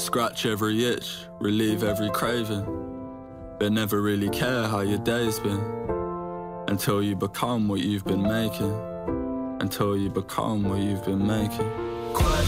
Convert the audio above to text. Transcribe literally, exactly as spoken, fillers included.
scratch every itch, relieve every craving, but never really care how your day's been, until you become what you've been making, until you become what you've been making. Quiet